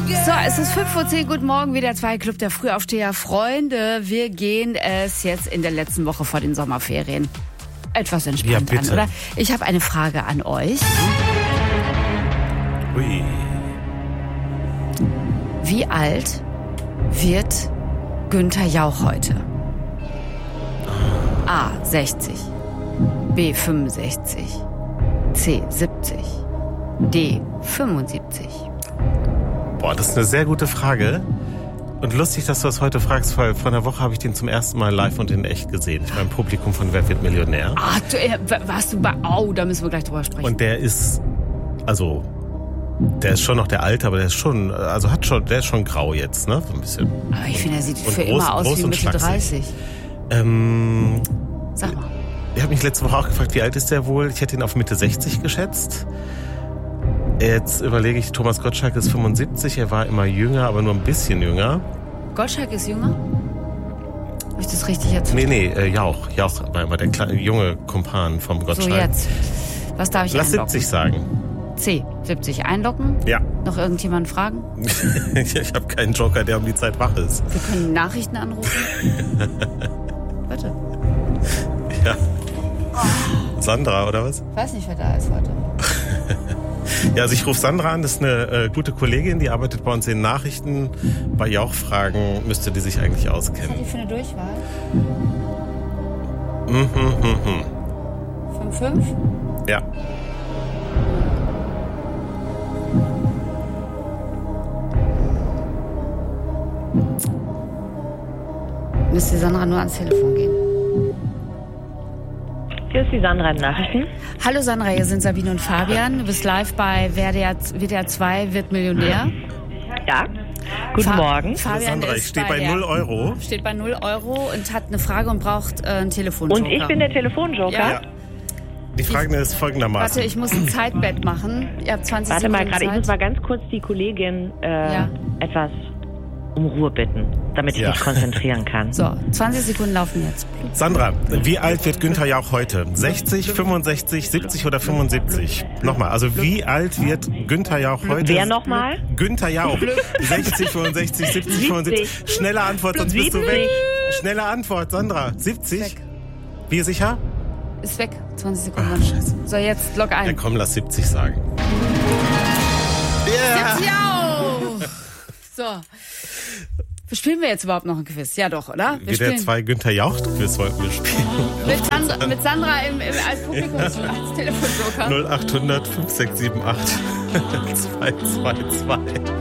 So, es ist 5:10 Uhr, guten Morgen, wieder zwei Club der Frühaufsteher. Freunde, wir gehen es jetzt in der letzten Woche vor den Sommerferien etwas entspannt an, oder? Ich habe eine Frage an euch. Ui. Wie alt wird Günther Jauch heute? A. 60, B. 65, C. 70, D. 75. Boah, das ist eine sehr gute Frage. Und lustig, dass du das heute fragst, weil vor einer Woche habe ich den zum ersten Mal live und in echt gesehen. Ich war im Publikum von Wer wird Millionär. Ah, warst du bei... Oh, da müssen wir gleich drüber sprechen. Und der ist, also, der ist schon noch der Alte, aber der ist schon, also der ist schon grau jetzt, ne? So ein bisschen. Aber ich finde, er sieht und für groß, immer aus groß wie und Mitte 30. Sag mal. Ich habe mich letzte Woche auch gefragt, wie alt ist der wohl? Ich hätte ihn auf Mitte 60 geschätzt. Jetzt überlege ich, Thomas Gottschalk ist 75, er war immer jünger, aber nur ein bisschen jünger. Gottschalk ist jünger? Habe ich das richtig erzählt? Nee, Jauch war immer der kleine, junge Kumpan vom Gottschalk. So, jetzt. Was darf ich Lass einloggen? 70 sagen. C. 70 einloggen? Ja. Noch irgendjemanden fragen? Ich habe keinen Joker, der um die Zeit wach ist. Wir können Nachrichten anrufen. Bitte. Ja. Sandra, oder was? Ich weiß nicht, wer da ist heute. Ja, also ich rufe Sandra an, das ist eine gute Kollegin, die arbeitet bei uns in Nachrichten. Bei Jauch-Fragen müsste die sich eigentlich Was hat auskennen. die für eine Durchwahl? 5-5? Ja. Müsste Sandra nur ans Telefon gehen. Hier ist die Sandra in Nachrichten. Hallo Sandra, hier sind Sabine und Fabian. Du bist live bei WDR 2 wird Millionär. Ja, guten Morgen. Fabian Sandra, ich stehe bei 0 Euro. Steht bei 0 Euro und hat eine Frage und braucht einen Telefonjoker. Und ich bin der Telefonjoker. Ja. Die Frage ist folgendermaßen. Warte, ich muss ein Zeitbett machen. Ihr habt 20 Warte mal Sekunden gerade, ich Zeit. muss mal ganz kurz die Kollegin etwas um Ruhe bitten, damit ich mich konzentrieren kann. So, 20 Sekunden laufen jetzt. Sandra, wie alt wird Günther Jauch heute? 60, 65, 70 oder 75? Nochmal, also wie alt wird Günther Jauch heute? Wer nochmal? Günther Jauch. 60, 65, 70, 75. Schnelle Antwort, sonst bist du weg. Schnelle Antwort, Sandra. 70? Weg. Wie sicher? Ist weg. 20 Sekunden. Ach, scheiße. So, jetzt log ein. Ja komm, lass 70 sagen. Yeah. 70 auch! So. Spielen wir jetzt überhaupt noch ein Quiz? Ja doch, oder? Wir WDR 2 Günther Jauch-Quiz wollten wir spielen. mit Sandra als Publikums als Telefonjoker. 0800 5678 222.